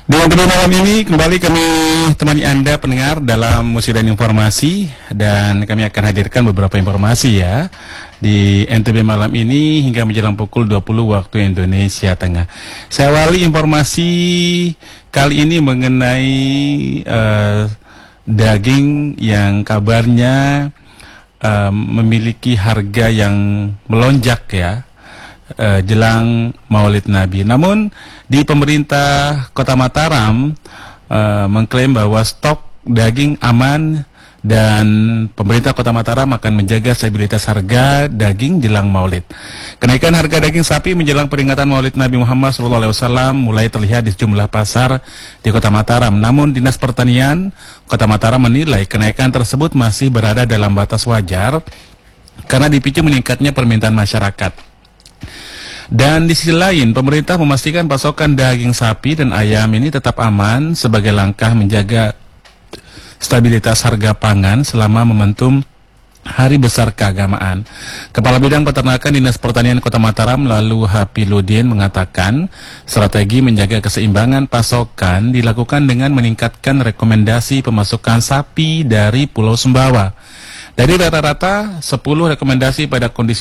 Dengan kedua malam ini kembali kami temani Anda pendengar dalam Musik dan Informasi, dan kami akan hadirkan beberapa informasi ya di NTB malam ini hingga menjelang pukul 20 waktu Indonesia Tengah. Saya awali informasi kali ini mengenai daging yang kabarnya memiliki harga yang melonjak ya jelang Maulid Nabi. Namun di pemerintah Kota Mataram mengklaim bahwa stok daging aman dan pemerintah Kota Mataram akan menjaga stabilitas harga daging jelang Maulid. Kenaikan harga daging sapi menjelang peringatan Maulid Nabi Muhammad SAW mulai terlihat di sejumlah pasar di Kota Mataram. Namun Dinas Pertanian Kota Mataram menilai kenaikan tersebut masih berada dalam batas wajar karena dipicu meningkatnya permintaan masyarakat. Dan di sisi lain, pemerintah memastikan pasokan daging sapi dan ayam ini tetap aman sebagai langkah menjaga stabilitas harga pangan selama momentum Hari Besar Keagamaan. Kepala Bidang Peternakan Dinas Pertanian Kota Mataram lalu Hapiludin mengatakan strategi menjaga keseimbangan pasokan dilakukan dengan meningkatkan rekomendasi pemasukan sapi dari Pulau Sumbawa. Dari rata-rata 10 rekomendasi pada kondisi